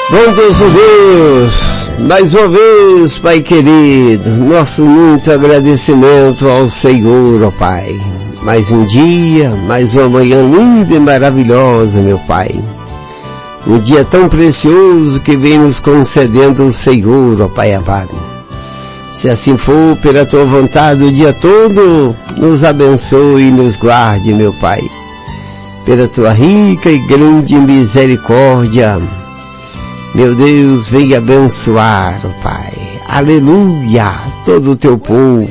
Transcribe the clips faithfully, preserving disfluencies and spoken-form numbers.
Bondoso Deus, mais uma vez, Pai querido, nosso muito agradecimento ao Senhor, ó Pai. Mais um dia, mais uma manhã linda e maravilhosa, meu Pai. Um dia tão precioso que vem nos concedendo o Senhor, ó Pai amado. Se assim for, pela Tua vontade, o dia todo, nos abençoe e nos guarde, meu Pai. Pela Tua rica e grande misericórdia, meu Deus, venha abençoar, ó Pai. Aleluia, todo o Teu povo.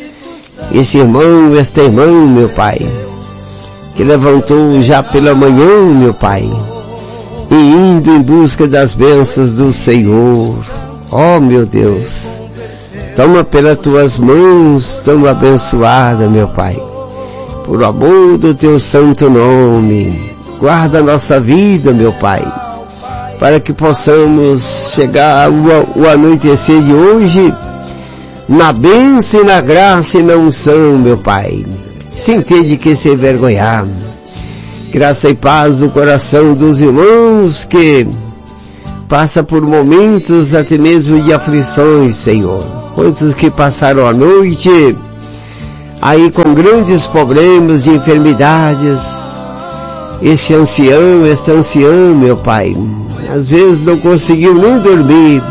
Esse irmão, esta irmã, meu Pai, que levantou já pela manhã, meu Pai, e indo em busca das bênçãos do Senhor. Ó, meu Deus, toma pelas Tuas mãos, tão abençoada, meu Pai, por amor do Teu santo nome. Guarda a nossa vida, meu Pai, para que possamos chegar o, o anoitecer de hoje na bênção e na graça e na unção, meu Pai, sem ter de que se envergonhar. Graça e paz no coração dos irmãos que passa por momentos até mesmo de aflições, Senhor. Quantos que passaram a noite aí com grandes problemas e enfermidades. Esse ancião, esta anciã, meu Pai, às vezes não conseguiu nem dormir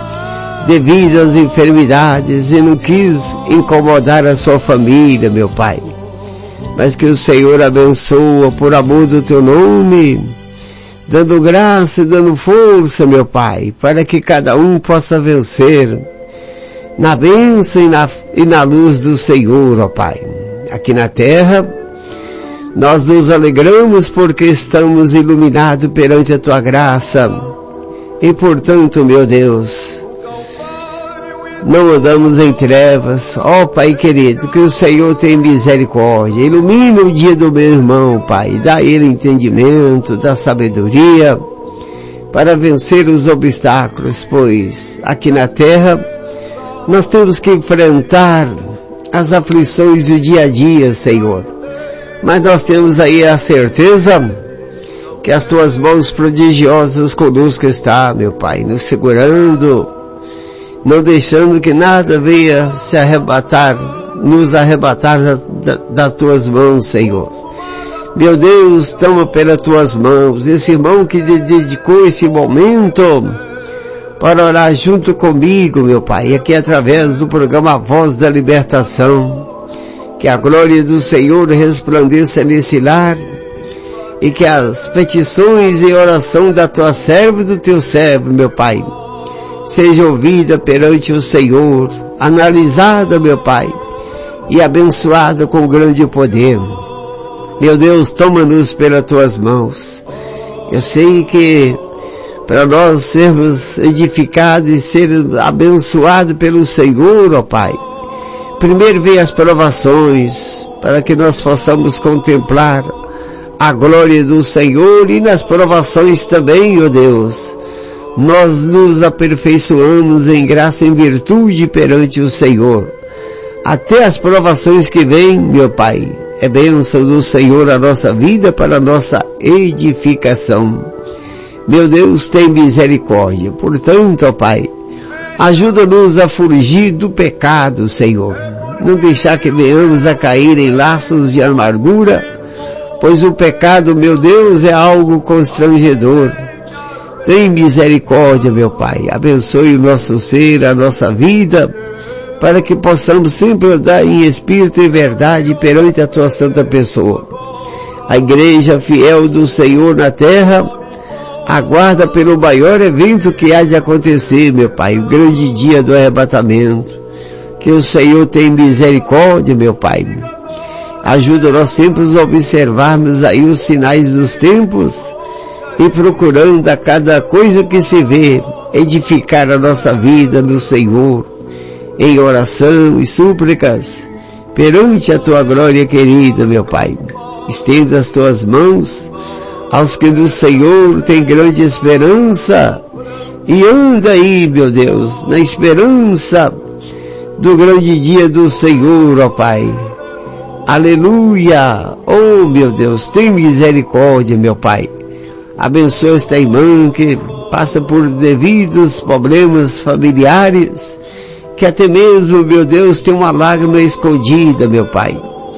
devido às enfermidades e não quis incomodar a sua família, meu Pai. Mas que o Senhor abençoa por amor do Teu nome, dando graça e dando força, meu Pai, para que cada um possa vencer na bênção e na, e na luz do Senhor, ó Pai. Aqui na terra, nós nos alegramos porque estamos iluminados perante a Tua graça. E portanto, meu Deus, não andamos em trevas. Ó Pai querido, que o Senhor tenha misericórdia. Ilumina o dia do meu irmão, Pai. Dá a ele entendimento, dá sabedoria para vencer os obstáculos, pois aqui na terra nós temos que enfrentar as aflições do dia a dia, Senhor. Mas nós temos aí a certeza que as Tuas mãos prodigiosas conosco está, meu Pai, nos segurando, não deixando que nada venha se arrebatar, nos arrebatar da, da, das Tuas mãos, Senhor. Meu Deus, toma pelas Tuas mãos esse irmão que dedicou esse momento para orar junto comigo, meu Pai, aqui através do programa Voz da Libertação. Que a glória do Senhor resplandeça nesse lar e que as petições e oração da Tua serva e do Teu servo, meu Pai, seja ouvida perante o Senhor, analisada, meu Pai, e abençoada com grande poder. Meu Deus, toma-nos pelas Tuas mãos. Eu sei que para nós sermos edificados e ser abençoados pelo Senhor, ó Pai, primeiro vem as provações, para que nós possamos contemplar a glória do Senhor, e nas provações também, ó Deus, nós nos aperfeiçoamos em graça e em virtude perante o Senhor. Até as provações que vêm, meu Pai, é bênção do Senhor a nossa vida para a nossa edificação. Meu Deus, tem misericórdia. Portanto, ó Pai, ajuda-nos a fugir do pecado, Senhor. Não deixar que venhamos a cair em laços de amargura, pois o pecado, meu Deus, é algo constrangedor. Tem misericórdia, meu Pai. Abençoe o nosso ser, a nossa vida, para que possamos sempre andar em espírito e verdade perante a Tua santa pessoa. A igreja fiel do Senhor na terra aguarda pelo maior evento que há de acontecer, meu Pai, o grande dia do arrebatamento. Que o Senhor tenha misericórdia, meu Pai. Ajuda nós sempre a observarmos aí os sinais dos tempos e procurando a cada coisa que se vê, edificar a nossa vida no Senhor, em oração e súplicas, perante a Tua glória querida, meu Pai. Estenda as Tuas mãos aos que no Senhor têm grande esperança, e anda aí, meu Deus, na esperança do grande dia do Senhor, ó Pai. Aleluia! Oh, meu Deus, tem misericórdia, meu Pai. Abençoa esta irmã que passa por devidos problemas familiares, que até mesmo, meu Deus, tem uma lágrima escondida, meu Pai.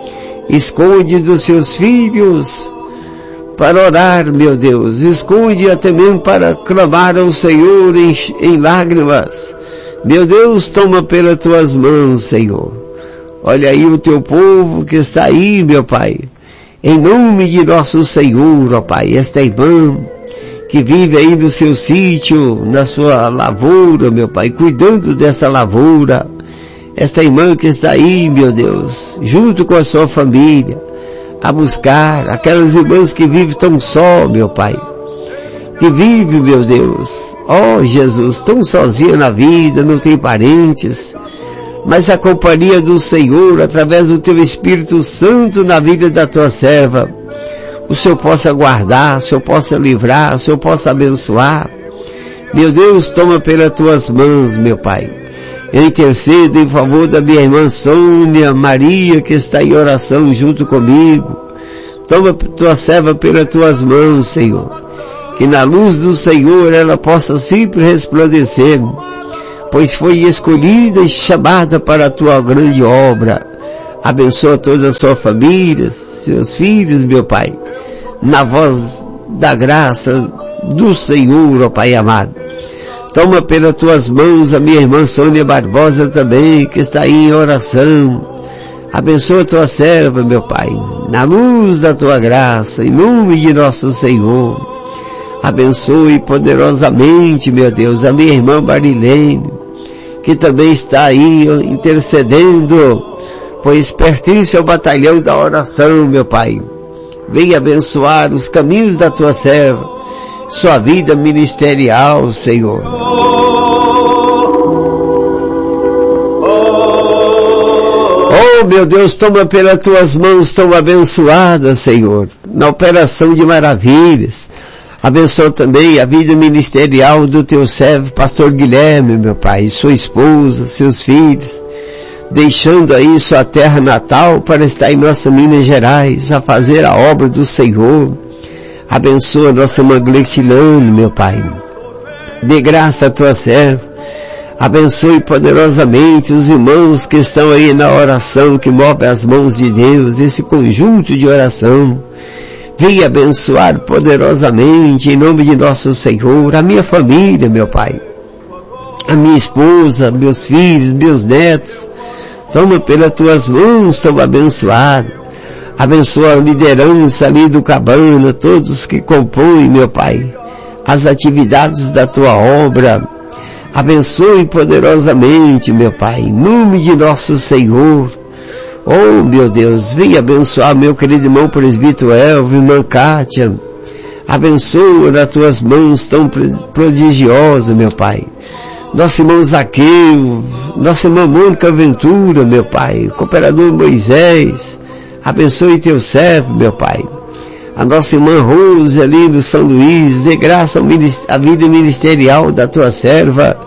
Esconde dos seus filhos para orar, meu Deus. Esconde até mesmo para clamar ao Senhor em, em lágrimas. Meu Deus, toma pelas tuas mãos, Senhor. Olha aí o teu povo que está aí, meu Pai. Em nome de nosso Senhor, ó Pai, esta irmã que vive aí no seu sítio, na sua lavoura, meu Pai, cuidando dessa lavoura. Esta irmã que está aí, meu Deus, junto com a sua família, a buscar aquelas irmãs que vivem tão só, meu Pai. Que vive, meu Deus, ó Jesus, tão sozinha na vida, não tem parentes, mas a companhia do Senhor, através do teu Espírito Santo na vida da tua serva, o Senhor possa guardar, o Senhor possa livrar, o Senhor possa abençoar. Meu Deus, toma pelas tuas mãos, meu Pai. Eu intercedo em favor da minha irmã Sônia Maria, que está em oração junto comigo. Toma tua serva pelas tuas mãos, Senhor. Que na luz do Senhor ela possa sempre resplandecer, pois foi escolhida e chamada para a tua grande obra. Abençoa toda a sua família, seus filhos, meu Pai, na voz da graça do Senhor, ó Pai amado. Toma pelas tuas mãos a minha irmã Sônia Barbosa também, que está aí em oração. Abençoa a tua serva, meu Pai, na luz da tua graça, em nome de nosso Senhor. Abençoe poderosamente, meu Deus, a minha irmã Marilene, que também está aí intercedendo, pois pertence ao batalhão da oração, meu Pai. Venha abençoar os caminhos da tua serva, sua vida ministerial, Senhor. Oh, meu Deus, toma pelas tuas mãos tão abençoadas, Senhor, na operação de maravilhas. Abençoa também a vida ministerial do teu servo, pastor Guilherme, meu Pai, sua esposa, seus filhos, deixando aí sua terra natal para estar em nossa Minas Gerais, a fazer a obra do Senhor. Abençoa nossa irmã Gleitilane, meu Pai. Dê graça a tua serva. Abençoe poderosamente os irmãos que estão aí na oração, que movem as mãos de Deus, esse conjunto de oração. Venha abençoar poderosamente, em nome de nosso Senhor, a minha família, meu Pai, a minha esposa, meus filhos, meus netos. Toma pelas tuas mãos, tão abençoado. Abençoa a liderança ali do Cabana, todos que compõem, meu Pai, as atividades da tua obra. Abençoe poderosamente, meu Pai, em nome de nosso Senhor. Oh, meu Deus, venha abençoar meu querido irmão presbítero Elvio, irmã Kátia. Abençoa nas tuas mãos tão prodigiosas, meu Pai. Nosso irmão Zaqueu, nossa irmã Mônica Ventura, meu Pai. Cooperador Moisés. Abençoe teu servo, meu Pai. A nossa irmã Rose ali do São Luís. Dê graça à vida ministerial da tua serva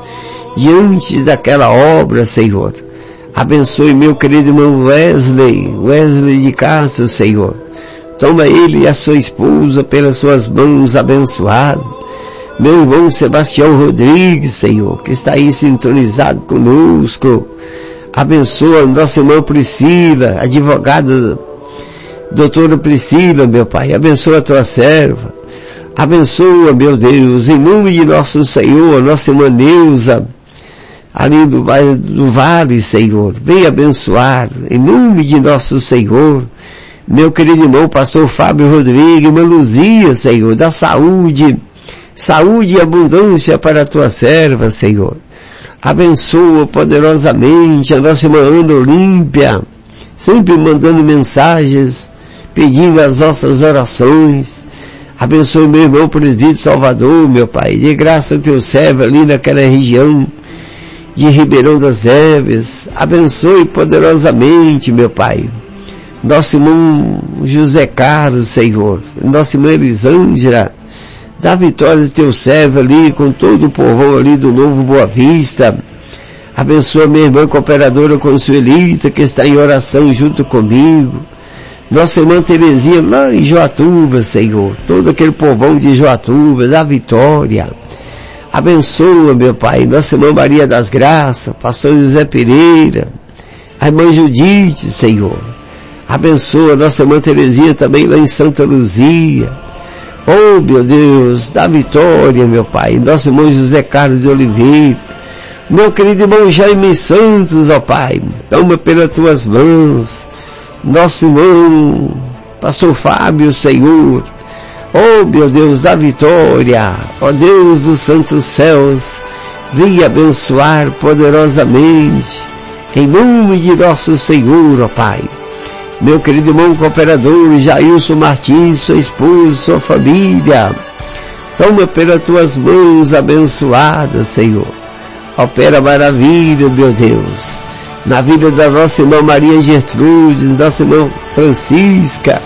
diante daquela obra, Senhor. Abençoe meu querido irmão Wesley, Wesley de Castro, Senhor. Toma ele e a sua esposa pelas suas mãos abençoadas. Meu irmão Sebastião Rodrigues, Senhor, que está aí sintonizado conosco. Abençoa nossa irmã Priscila, advogada, doutora Priscila, meu Pai. Abençoa a tua serva. Abençoa, meu Deus, em nome de nosso Senhor, nossa irmã Neuza, ali do, do Vale, Senhor. Venha abençoar, em nome de nosso Senhor, meu querido irmão pastor Fábio Rodrigues, irmã Luzia, Senhor, da saúde, saúde e abundância para a tua serva, Senhor. Abençoa poderosamente a nossa irmã Ana Olímpia, sempre mandando mensagens, pedindo as nossas orações. Abençoe meu irmão presbítero Salvador, meu Pai. Dê graça ao teu servo ali naquela região de Ribeirão das Neves. Abençoe poderosamente, meu Pai, nosso irmão José Carlos, Senhor, nossa irmã Elisângela. Dá vitória ao teu servo ali, com todo o povão ali do Novo Boa Vista. Abençoa minha irmã cooperadora Consuelita, que está em oração junto comigo. Nossa irmã Terezinha lá em Joatuba, Senhor. Todo aquele povão de Joatuba, dá vitória. Abençoa, meu Pai, nossa irmã Maria das Graças, pastor José Pereira, a irmã Judite, Senhor. Abençoa nossa irmã Terezinha também lá em Santa Luzia. Oh, meu Deus, dá vitória, meu Pai. Nosso irmão José Carlos de Oliveira. Meu querido irmão Jaime Santos, ó Pai. Toma pelas tuas mãos. Nosso irmão pastor Fábio, Senhor. Oh, meu Deus, dá vitória. Ó Deus dos santos céus, venha abençoar poderosamente. Em nome de nosso Senhor, ó Pai. Meu querido irmão cooperador, Jailson Martins, sua esposa, sua família. Toma pelas tuas mãos abençoadas, Senhor. Opera maravilha, meu Deus. Na vida da nossa irmã Maria Gertrude, nossa irmã Francisca.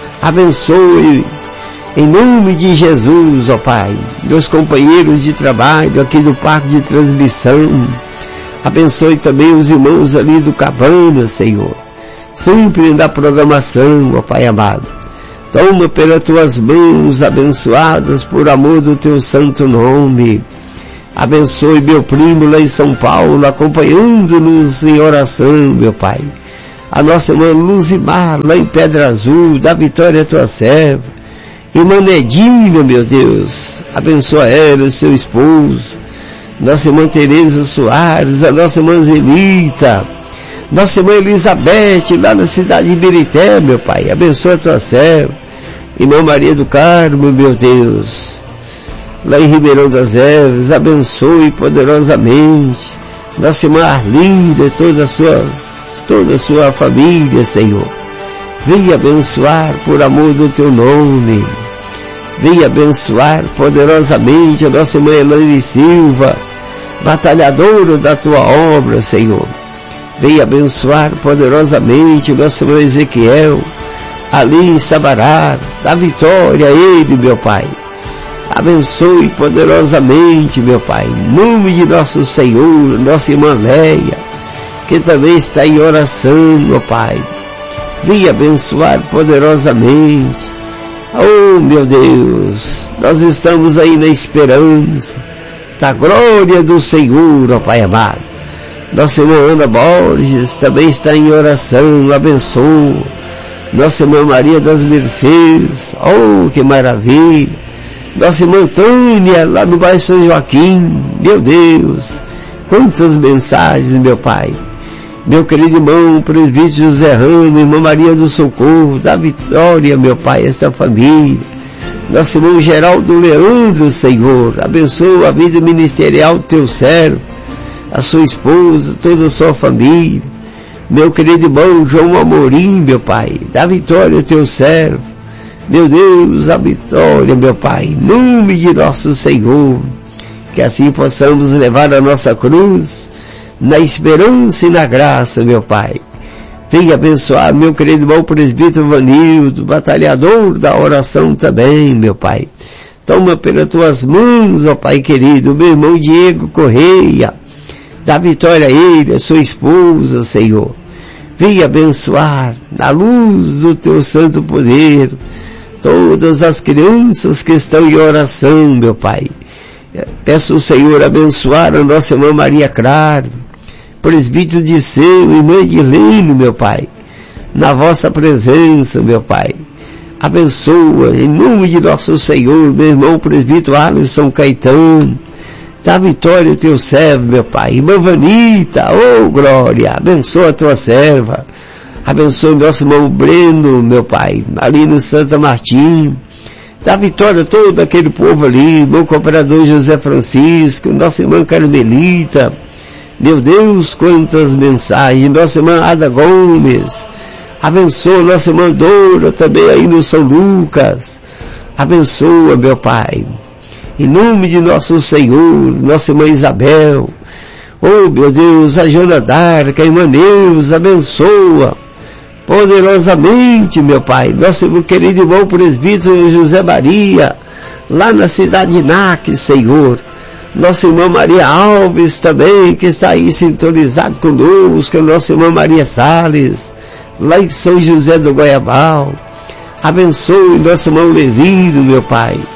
Abençoe. Em nome de Jesus, ó Pai. Meus companheiros de trabalho aqui do Parque de Transmissão. Abençoe também os irmãos ali do Cabana, Senhor. Sempre na programação, ó Pai amado. Toma pelas tuas mãos abençoadas por amor do teu santo nome. Abençoe meu primo lá em São Paulo, acompanhando-nos em oração, meu Pai. A nossa irmã Luzimar, lá em Pedra Azul, dá vitória à tua serva. Irmã Nedinha, meu Deus, abençoa ela, seu esposo. Nossa irmã Tereza Soares, a nossa irmã Zelita. Nossa irmã Elizabeth, lá na cidade de Ibirité, meu Pai, abençoa a tua serva. Irmã Maria do Carmo, meu Deus, lá em Ribeirão das Ervas, abençoe poderosamente. Nossa irmã Arlinda, toda a sua, toda a sua família, Senhor. Venha abençoar por amor do teu nome. Venha abençoar poderosamente a nossa irmã Elaine Silva, batalhadora da tua obra, Senhor. Venha abençoar poderosamente o nosso irmão Ezequiel, ali em Sabará. Dá vitória a ele, meu Pai. Abençoe poderosamente, meu Pai. Em nome de nosso Senhor, nossa irmã Leia, que também está em oração, meu Pai. Venha abençoar poderosamente. Oh, meu Deus, nós estamos aí na esperança da glória do Senhor, ó Pai amado. Nossa irmã Ana Borges também está em oração, abençoa. Nossa irmã Maria das Mercedes, oh, que maravilha. Nossa irmã Tânia, lá no bairro São Joaquim, meu Deus, quantas mensagens, meu Pai. Meu querido irmão, presbítero José Ramos, irmã Maria do Socorro, dá vitória, meu Pai, a esta família. Nosso irmão Geraldo Leandro, Senhor, abençoa a vida ministerial do teu servo, a sua esposa, toda a sua família. Meu querido irmão João Amorim, meu Pai, dá vitória ao teu servo. Meu Deus, a vitória, meu Pai, em nome de nosso Senhor, que assim possamos levar a nossa cruz na esperança e na graça, meu Pai. Venha abençoar meu querido irmão presbítero Vanildo, batalhador da oração também, meu Pai. Toma pelas tuas mãos, ó Pai querido, meu irmão Diego Correia. Dá vitória a ele, a sua esposa, Senhor. Venha abençoar, na luz do teu santo poder, todas as crianças que estão em oração, meu Pai. Peço ao Senhor abençoar a nossa irmã Maria Clara, presbítero de seu, irmã Edilene, meu Pai, na vossa presença, meu Pai. Abençoa, em nome de nosso Senhor, meu irmão presbítero Alisson Caetano. Dá vitória ao teu servo, meu Pai. Irmã Vanita, oh glória, abençoa a tua serva. Abençoa o nosso irmão Breno, meu Pai, ali no Santa Martim. Dá vitória a todo aquele povo ali, meu cooperador José Francisco, nossa irmã Carmelita. Meu Deus, quantas mensagens. Nossa irmã Ada Gomes. Abençoa nossa irmã Dora, também aí no São Lucas. Abençoa, meu Pai. Em nome de nosso Senhor, nossa irmã Isabel. Oh, meu Deus, a Joana Darca, a irmã Neuza, abençoa poderosamente, meu Pai. Nosso querido irmão presbítero José Maria, lá na cidade de Naque, Senhor. Nossa irmã Maria Alves também, que está aí sintonizado conosco, a nossa irmã Maria Salles, lá em São José do Goiabal. Abençoe nosso irmão Levindo, meu Pai.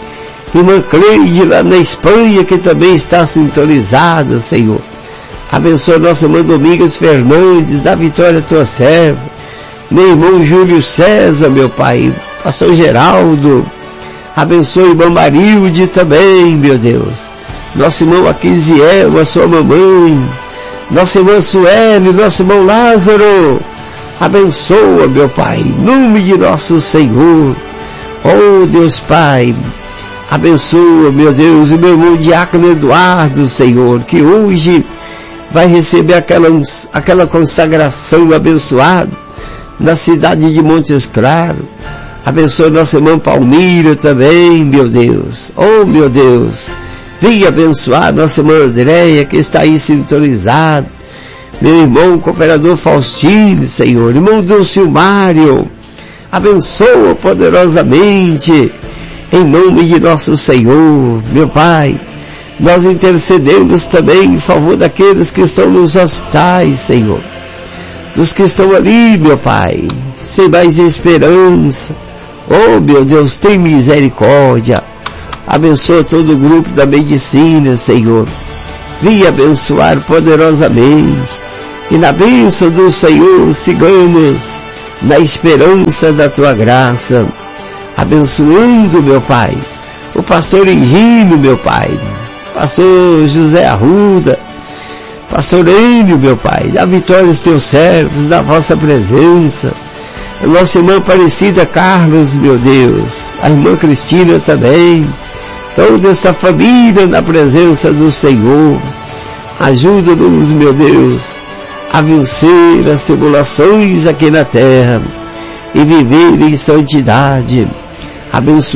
Irmã Cleide lá na Espanha, que também está sintonizada, Senhor. Abençoa nossa irmã Domingas Fernandes, da Vitória tua serva. Meu irmão Júlio César, meu Pai. Pastor Geraldo. Abençoa a irmã Marilde também, meu Deus. Nosso irmão Aquisiel, a sua mamãe. Nossa irmã Sueli, nosso irmão Lázaro. Abençoa, meu Pai, em nome de nosso Senhor. Oh, Deus Pai. Abençoa, meu Deus, o meu irmão Diácono Eduardo, Senhor, que hoje vai receber aquela, aquela consagração abençoada na cidade de Montes Claros. Abençoa nossa irmã Palmira também, meu Deus. Oh, meu Deus, venha abençoar nossa irmã Andréia, que está aí sintonizada. Meu irmão Cooperador Faustino, Senhor. Irmão Dulcilmário, abençoa poderosamente, em nome de nosso Senhor, meu Pai. Nós intercedemos também em favor daqueles que estão nos hospitais, Senhor. Dos que estão ali, meu Pai, sem mais esperança. Oh, meu Deus, tem misericórdia. Abençoa todo o grupo da medicina, Senhor. Venha abençoar poderosamente. E na bênção do Senhor, sigamos na esperança da Tua graça. Abençoando, meu Pai, o pastor Engino, meu Pai. Pastor José Arruda, Pastor Enio, meu Pai, dá vitória aos teus servos, da vossa presença. A nossa irmã Aparecida Carlos, meu Deus, a irmã Cristina também, toda essa família na presença do Senhor. Ajuda-nos, meu Deus, a vencer as tribulações aqui na terra e viver em santidade. Abençoa